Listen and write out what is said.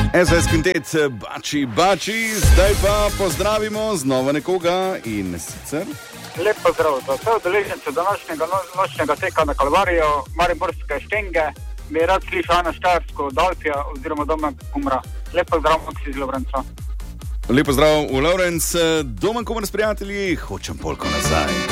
SOS Quintet, bači, zdaj pa pozdravimo znova nekoga in sicer. Lep pozdrav za vse udeležence današnjega nočnega teka na Kalvarijo, Mariborske štenge, bi rad slišal Ana Štajersko, Dolfija oziroma Domen Kumra. Lep pozdrav iz Lovrenca. Lep pozdrav v Lovrenc, Domen Kumr s prijatelji, hočem polko nazaj.